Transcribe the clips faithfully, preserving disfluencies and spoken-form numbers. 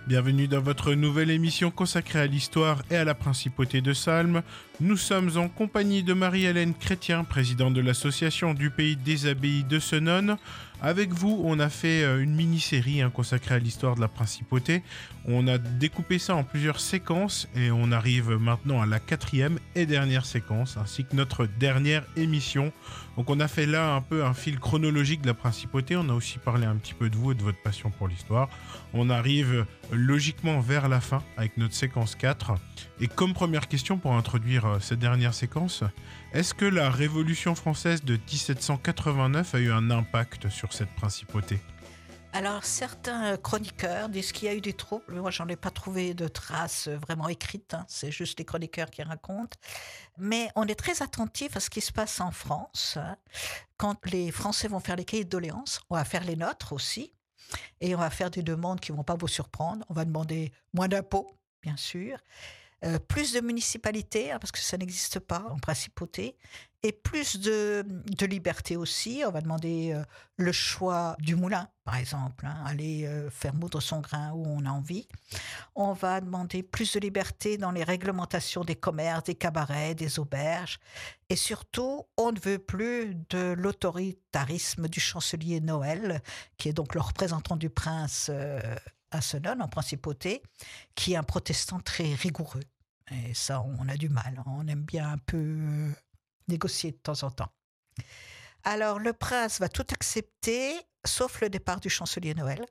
Bienvenue dans votre nouvelle émission consacrée à l'histoire et à la principauté de Salm. Nous sommes en compagnie de Marie-Hélène Chrétien, présidente de l'association du pays des abbayes de Senones. Avec vous, on a fait une mini-série hein, consacrée à l'histoire de la principauté. On a découpé ça en plusieurs séquences et on arrive maintenant à la quatrième et dernière séquence, ainsi que notre dernière émission. Donc on a fait là un peu un fil chronologique de la principauté. On a aussi parlé un petit peu de vous et de votre passion pour l'histoire. On arrive logiquement vers la fin avec notre séquence quatre. Et comme première question pour introduire cette dernière séquence, est-ce que la Révolution française de dix-sept cent quatre-vingt-neuf a eu un impact sur cette principauté ? Alors, certains chroniqueurs disent qu'il y a eu des troubles. Moi, j'en ai pas trouvé de traces vraiment écrites. Hein. C'est juste les chroniqueurs qui racontent. Mais on est très attentif à ce qui se passe en France. Quand les Français vont faire les cahiers de doléances, on va faire les nôtres aussi. Et on va faire des demandes qui vont pas vous surprendre. On va demander moins d'impôts, bien sûr. Euh, plus de municipalités, hein, parce que ça n'existe pas en principauté, et plus de, de liberté aussi. On va demander euh, le choix du moulin, par exemple, hein, aller euh, faire moudre son grain où on a envie. On va demander plus de liberté dans les réglementations des commerces, des cabarets, des auberges. Et surtout, on ne veut plus de l'autoritarisme du chancelier Noël, qui est donc le représentant du prince euh, à Senones, en principauté, qui est un protestant très rigoureux. Et ça, on a du mal. On aime bien un peu euh, négocier de temps en temps. Alors, le prince va tout accepter, sauf le départ du chancelier Noël.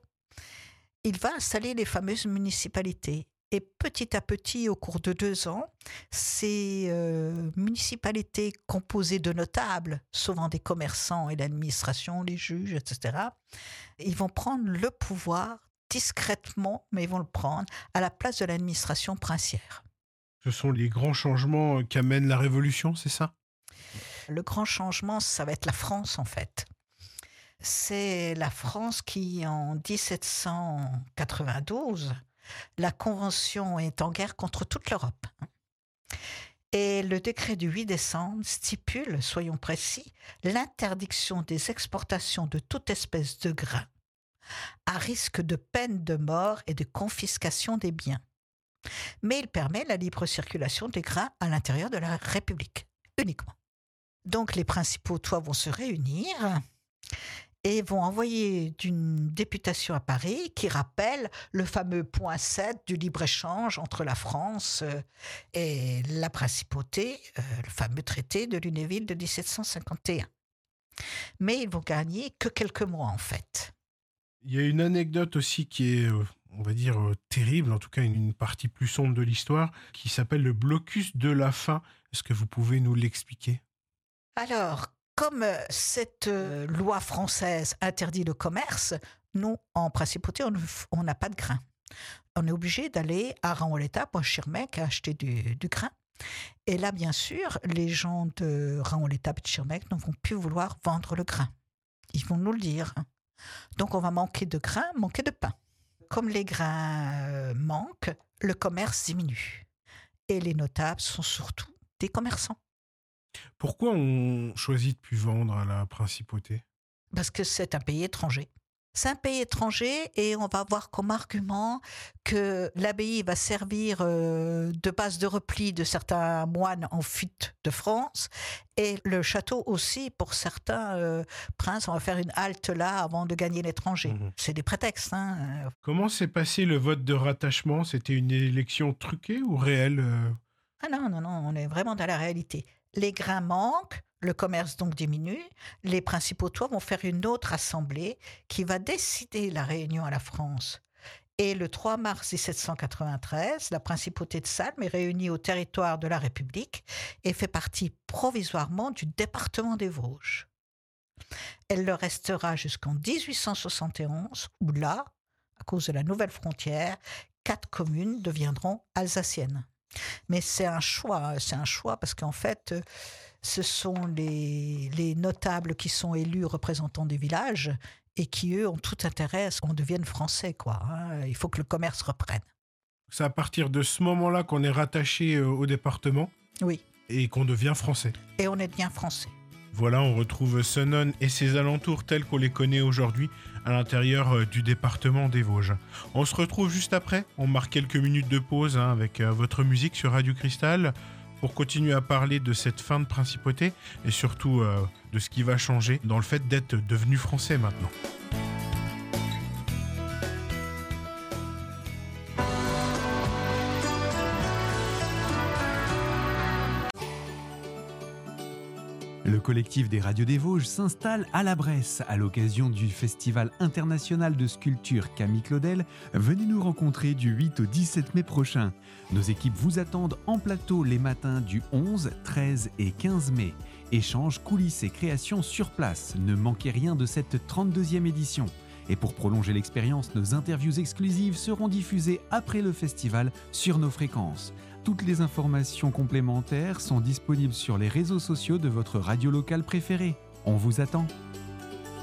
Il va installer les fameuses municipalités. Et petit à petit, au cours de deux ans, ces euh, municipalités composées de notables, souvent des commerçants et l'administration, les juges, et cetera, ils vont prendre le pouvoir discrètement, mais ils vont le prendre à la place de l'administration princière. Ce sont les grands changements qu'amène la Révolution, c'est ça ? Le grand changement, ça va être la France, en fait. C'est la France qui, en dix-sept cent quatre-vingt-douze, la Convention est en guerre contre toute l'Europe. Et le décret du huit décembre stipule, soyons précis, l'interdiction des exportations de toute espèce de grain, à risque de peine de mort et de confiscation des biens. Mais il permet la libre circulation des grains à l'intérieur de la République, uniquement. Donc les principaux toits vont se réunir et vont envoyer une députation à Paris qui rappelle le fameux point sept du libre-échange entre la France et la principauté, le fameux traité de Lunéville de dix-sept cent cinquante et un. Mais ils vont gagner que quelques mois en fait. Il y a une anecdote aussi qui est, on va dire, terrible, en tout cas une partie plus sombre de l'histoire, qui s'appelle le blocus de la faim. Est-ce que vous pouvez nous l'expliquer ? Alors, comme cette loi française interdit le commerce, nous, en principauté, on n'a pas de grain. On est obligé d'aller à Raon-l'Étang, à Schirmeck, à acheter du, du grain. Et là, bien sûr, les gens de Raon-l'Étang et de Schirmeck ne vont plus vouloir vendre le grain. Ils vont nous le dire. Donc, on va manquer de grain, manquer de pain. Comme les grains euh, manquent, le commerce diminue. Et les notables sont surtout des commerçants. Pourquoi on choisit de plus vendre à la principauté ? Parce que c'est un pays étranger. C'est un pays étranger et on va avoir comme argument que l'abbaye va servir euh, de base de repli de certains moines en fuite de France et le château aussi pour certains euh, princes. On va faire une halte là avant de gagner l'étranger. Mmh. C'est des prétextes. Hein. Comment s'est passé le vote de rattachement ? C'était une élection truquée ou réelle ? euh... Ah non, non, non, on est vraiment dans la réalité. Les grains manquent, le commerce donc diminue, les principaux toits vont faire une autre assemblée qui va décider la réunion à la France. Et le trois mars dix-sept cent quatre-vingt-treize, la principauté de Salm est réunie au territoire de la République et fait partie provisoirement du département des Vosges. Elle le restera jusqu'en dix-huit cent soixante et onze, où là, à cause de la nouvelle frontière, quatre communes deviendront alsaciennes. Mais c'est un choix, c'est un choix parce qu'en fait, ce sont les, les notables qui sont élus représentants des villages et qui, eux, ont tout intérêt à ce qu'on devienne français, quoi. Hein. Il faut que le commerce reprenne. C'est à partir de ce moment-là qu'on est rattaché au département ? Oui. Et qu'on devient français ? Et on est bien français. Voilà, on retrouve Senones et ses alentours tels qu'on les connaît aujourd'hui à l'intérieur du département des Vosges. On se retrouve juste après, on marque quelques minutes de pause hein, avec euh, votre musique sur Radio Cristal pour continuer à parler de cette fin de principauté et surtout euh, de ce qui va changer dans le fait d'être devenu français maintenant. Le collectif des Radios des Vosges s'installe à la Bresse à l'occasion du Festival international de sculpture Camille Claudel. Venez nous rencontrer du huit au dix-sept mai prochain. Nos équipes vous attendent en plateau les matins du onze, treize et quinze mai. Échanges, coulisses et créations sur place. Ne manquez rien de cette trente-deuxième édition. Et pour prolonger l'expérience, nos interviews exclusives seront diffusées après le festival sur nos fréquences. Toutes les informations complémentaires sont disponibles sur les réseaux sociaux de votre radio locale préférée. On vous attend.